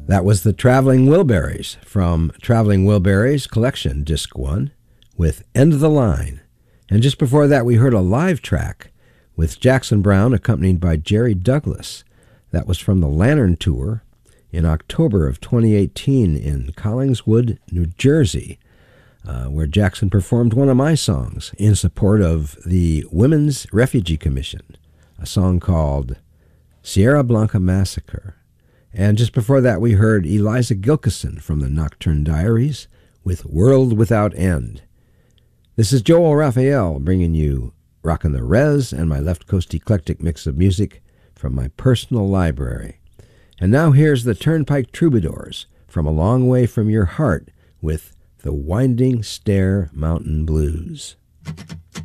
That was the Traveling Wilburys from Traveling Wilburys Collection, Disc 1, with End of the Line. And just before that, we heard a live track with Jackson Browne accompanied by Jerry Douglas. That was from the Lantern Tour in October of 2018 in Collingswood, New Jersey, where Jackson performed one of my songs in support of the Women's Refugee Commission, a song called Sierra Blanca Massacre. And just before that, we heard Eliza Gilkyson from the Nocturne Diaries with World Without End. This is Joel Raphael bringing you Rockin' the Rez and my Left Coast eclectic mix of music from my personal library. And now here's the Turnpike Troubadours from A Long Way From Your Heart with the Winding Stair Mountain Blues.